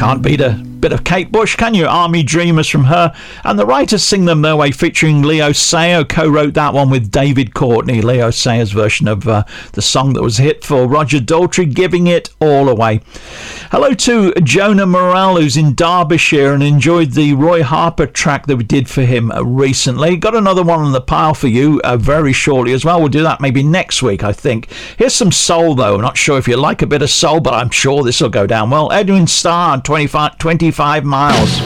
Can't beat a bit of Kate Bush, can you? Army Dreamers from her. And the writers sing them their way, featuring Leo Sayer, co-wrote that one with David Courtney. Leo Sayer's version of the song that was a hit for Roger Daltrey, Giving It All Away. Hello to Jonah Morrell, who's in Derbyshire and enjoyed the Roy Harper track that we did for him recently. Got another one on the pile for you very shortly as well. We'll do that maybe next week, I think. Here's some soul, though. I'm not sure if you like a bit of soul, but I'm sure this will go down well. Edwin Starr, 25 miles.